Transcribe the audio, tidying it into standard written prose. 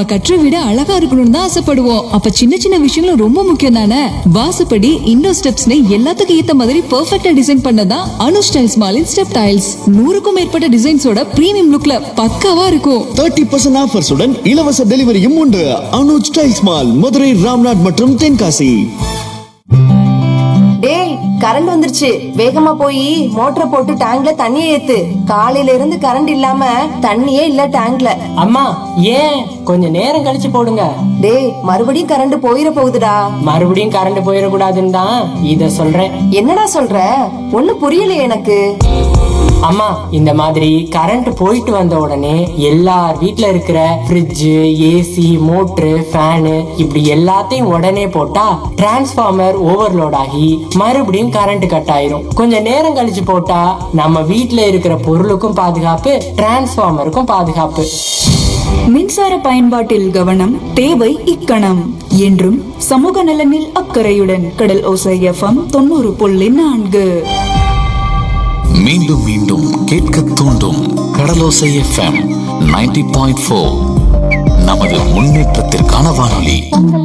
நம்ம கற்ற வீடு அழகா இருக்கணும்னு தான் ஆசைப்படுவோம். அப்ப சின்ன சின்ன விஷயங்களும் ரொம்ப முக்கியம் தானே. வாசப்படி, இண்டோர் ஸ்டெப்ஸ்னு எல்லாத்துக்கும் ஏத்த மாதிரி பெர்ஃபெக்ட்டா டிசைன் பண்ணதான் அனு ஸ்டைல்ஸ் மாலின் ஸ்டெப் டைல்ஸ். 100க்கும் மேற்பட்ட டிசைன்ஸோட பிரீமியம் லுக்ல பக்காவா இருக்கும். 30% ஆஃபர்ஸுடன் இலவச டெலிவரியும் உண்டு. அனுஜ் ஸ்டைல்ஸ் மால், மதுரை, ராம்நாட் மற்றும் தென்காசி. டேய், கரண்ட் வந்துருச்சு. வேகமா போய் மோட்டரை போட்டு டேங்க்ல தண்ணியை ஏத்து. காலையில இருந்து கரண்ட் இல்லாம தண்ணியே இல்ல டேங்க்ல. அம்மா, ஏன் கொஞ்சம் நேரம் கழிச்சு போடுங்க. டேய், மறுபடியும் கரண்ட் போயிட போகுதுடா. மறுபடியும் கரண்ட் போயிடக்கூடாதுன்னு தான் இத சொல்றேன். என்னடா சொல்ற? ஒண்ணும் புரியலையே எனக்கு. அம்மா, இந்த மாதிரி கரண்ட் போயிட்டு வந்த உடனே எல்லார் வீட்ல இருக்கிற ஃப்ரிட்ஜ், ஏசி, மோட்டரு, ஃபேனு இப்படி எல்லாத்தையும் உடனே போட்டா டிரான்ஸ்ஃபார்மர் ஓவர்லோட் ஆகி மறுபடியும் கரண்ட் கட் ஆயிரும். கொஞ்சம் நேரம் கழிச்சு போட்டா நம்ம வீட்ல இருக்கிற பொருளுக்கும் பாதுகாப்பு, டிரான்ஸ்ஃபார்மருக்கும் பாதுகாப்பு. மின்சார பயன்பாட்டில் கவனம் தேவை இக்கணம். என்றும் சமூக நலனில் அக்கறையுடன் கடல் ஓசை FM 90.4. மீண்டும் மீண்டும் கேட்க தூண்டும் கடலோசை FM 90.4. நமது முன்னேற்றத்திற்கான வானொலி.